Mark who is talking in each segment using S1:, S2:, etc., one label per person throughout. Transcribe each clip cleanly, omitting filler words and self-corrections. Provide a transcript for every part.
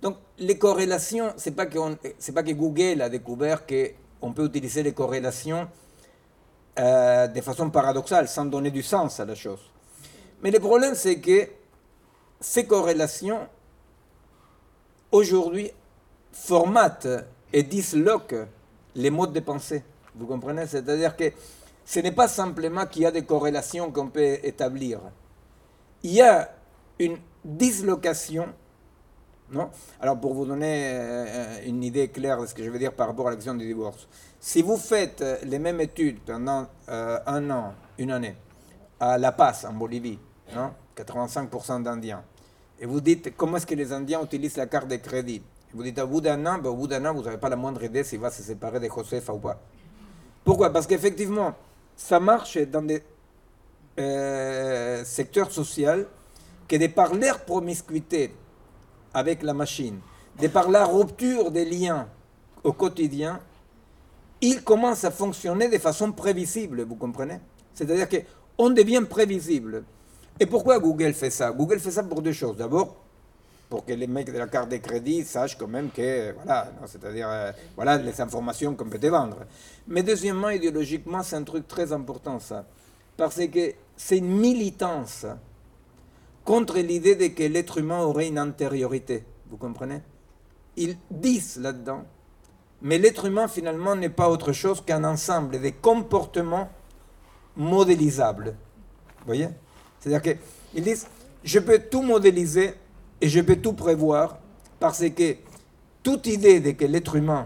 S1: Donc, les corrélations, c'est pas que Google a découvert qu'on peut utiliser les corrélations de façon paradoxale, sans donner du sens à la chose. Mais le problème, c'est que ces corrélations, aujourd'hui, formatent et disloquent les modes de pensée. Vous comprenez? C'est-à-dire que ce n'est pas simplement qu'il y a des corrélations qu'on peut établir. Il y a une dislocation, non? Alors, pour vous donner une idée claire de ce que je veux dire par rapport à l'action du divorce, si vous faites les mêmes études pendant un an, une année, à La Paz, en Bolivie, non? 85% d'Indiens, et vous dites comment est-ce que les Indiens utilisent la carte de crédit, et vous dites au bout d'un an, vous n'avez pas la moindre idée s'il va se séparer de Josefa ou pas. Pourquoi? Parce qu'effectivement, ça marche dans des secteurs sociaux que de par leur promiscuité avec la machine, de par la rupture des liens au quotidien, ils commencent à fonctionner de façon prévisible, vous comprenez? C'est-à-dire qu'on devient prévisible. Et pourquoi Google fait ça? Google fait ça pour deux choses. D'abord, pour que les mecs de la carte de crédit sachent quand même que, voilà, c'est-à-dire, voilà les informations qu'on peut te vendre. Mais deuxièmement, idéologiquement, c'est un truc très important, ça. Parce que c'est une militance contre l'idée de que l'être humain aurait une antériorité. Vous comprenez? Ils disent là-dedans, mais l'être humain, finalement, n'est pas autre chose qu'un ensemble de comportements modélisables. Vous voyez? C'est-à-dire qu'ils disent, je peux tout modéliser et je peux tout prévoir parce que toute idée de que l'être humain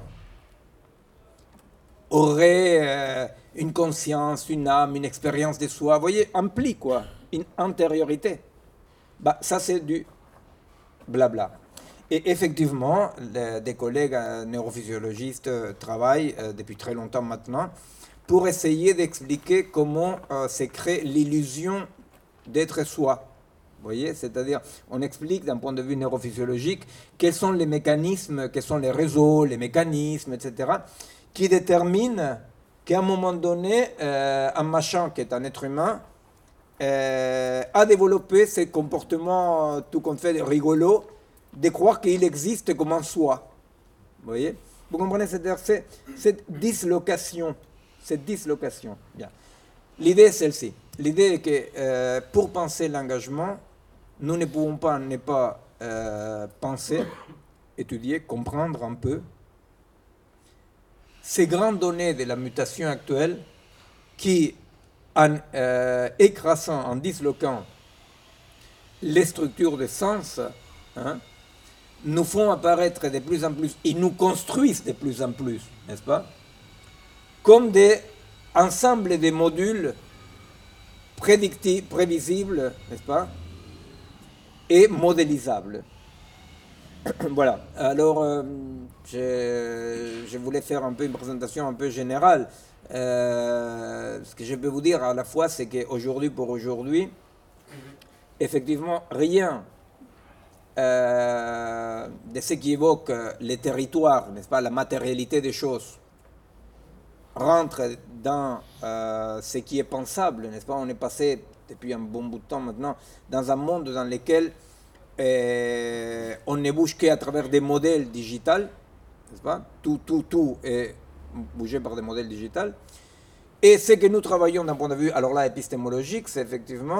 S1: aurait une conscience, une âme, une expérience de soi, vous voyez, implique quoi? Une antériorité. Bah, ça, c'est du blabla. Et effectivement, des collègues neurophysiologistes travaillent depuis très longtemps maintenant pour essayer d'expliquer comment se crée l'illusion d'être soi. Vous voyez, c'est-à-dire, on explique d'un point de vue neurophysiologique quels sont les mécanismes, quels sont les réseaux, les mécanismes, etc., qui déterminent qu'à un moment donné, un machin qui est un être humain a développé ces comportements tout compte fait rigolos de croire qu'il existe comme un soi. Vous voyez? Vous comprenez? C'est-à-dire cette dislocation. Cette dislocation. Bien. L'idée est celle-ci. L'idée est que pour penser l'engagement, nous ne pouvons pas ne pas penser, étudier, comprendre un peu ces grandes données de la mutation actuelle qui, en écrasant, en disloquant les structures de sens, hein, nous font apparaître de plus en plus, ils nous construisent de plus en plus, n'est-ce pas? Comme des ensembles de modules prévisibles, n'est-ce pas? Et modélisables. Voilà. Alors, je voulais faire un peu une présentation un peu générale. Ce que je peux vous dire à la fois, c'est qu'aujourd'hui, pour aujourd'hui, effectivement, rien de ce qui évoque les territoires, n'est-ce pas, la matérialité des choses, rentre dans ce qui est pensable, n'est-ce pas? On est passé, depuis un bon bout de temps maintenant, dans un monde dans lequel on ne bouge qu'à travers des modèles digitaux, n'est-ce pas? Tout est bougé par des modèles digitaux. Et ce que nous travaillons d'un point de vue, alors là, épistémologique, c'est effectivement,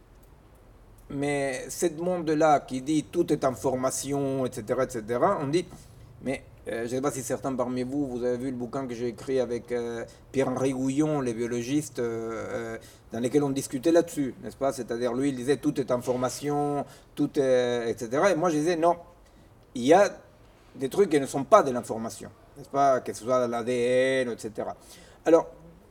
S1: mais ce monde-là qui dit tout est information, etc., on dit, mais je ne sais pas si certains parmi vous, vous avez vu le bouquin que j'ai écrit avec Pierre-Henri Gouillon, les biologistes, dans lesquels on discutait là-dessus, n'est-ce pas? C'est-à-dire, lui, il disait tout est information, tout est, etc. Et moi, je disais non, il y a des trucs qui ne sont pas de l'information, n'est-ce pas? Que ce soit l'ADN, etc. Alors,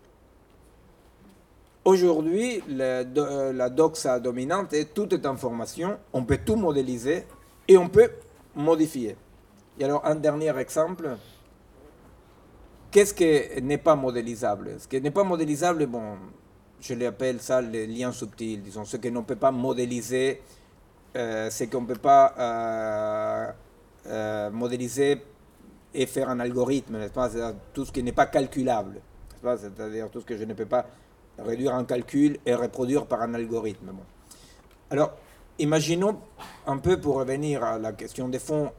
S1: aujourd'hui, la doxa dominante est tout est information, on peut tout modéliser et on peut modifier. Et alors, un dernier exemple, qu'est-ce qui n'est pas modélisable? Ce qui n'est pas modélisable, bon, je l'appelle ça les liens subtils, disons, ce qu'on ne peut pas modéliser, ce qu'on ne peut pas modéliser et faire un algorithme, n'est-ce pas? C'est tout ce qui n'est pas calculable, n'est-ce pas? C'est-à-dire tout ce que je ne peux pas réduire en calcul et reproduire par un algorithme. Bon. Alors, imaginons un peu, pour revenir à la question de fond,